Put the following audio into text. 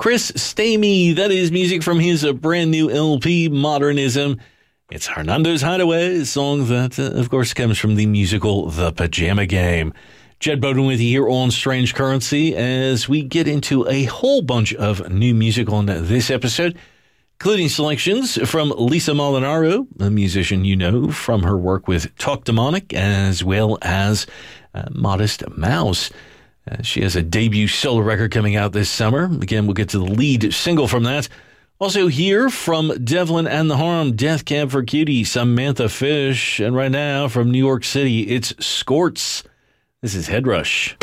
Chris Stamey. That is music from his brand new LP, Modernism. It's Hernando's Hideaway, a song that, of course, comes from the musical The Pajama Game. Jed Bowden with you here on Strange Currency as we get into a whole bunch of new music on this episode, including selections from Lisa Molinaro, a musician you know from her work with Talk Demonic, as well as Modest Mouse. She has a debut solo record coming out this summer. Again, we'll get to the lead single from that. Also here from Devlin and the Harm, Death Cab for Cutie, Samantha Fish. And right now from New York City, it's Skorts. This is Head Rush.